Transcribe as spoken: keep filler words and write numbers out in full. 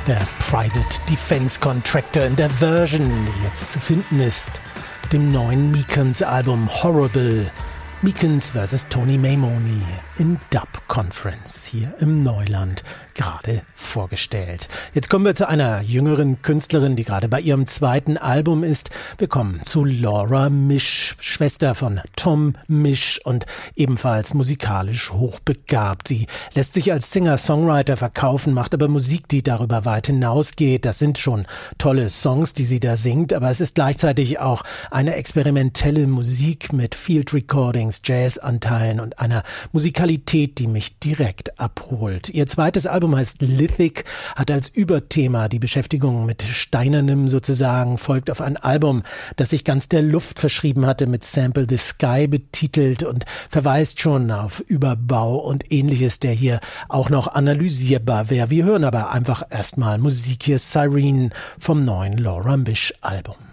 Der Private Defense Contractor in der Version, die jetzt zu finden ist, dem neuen Meekens-Album Horrible. Meekens versus. Tony Maimone in Dub Conference hier im Neuland gerade vorgestellt. Jetzt kommen wir zu einer jüngeren Künstlerin, die gerade bei ihrem zweiten Album ist. Wir kommen zu Laura Misch, Schwester von Tom Misch und ebenfalls musikalisch hochbegabt. Sie lässt sich als Singer-Songwriter verkaufen, macht aber Musik, die darüber weit hinausgeht. Das sind schon tolle Songs, die sie da singt, aber es ist gleichzeitig auch eine experimentelle Musik mit Field Recordings, Jazz-Anteilen und einer Musikalität, die mich direkt abholt. Ihr zweites Album heißt Lithic, hat als Überthema die Beschäftigung mit Steinernem sozusagen, folgt auf ein Album, das sich ganz der Luft verschrieben hatte, mit Sample the Sky betitelt und verweist schon auf Überbau und Ähnliches, der hier auch noch analysierbar wäre. Wir hören aber einfach erstmal Musik hier, Cyrene vom neuen Laura Misch Album.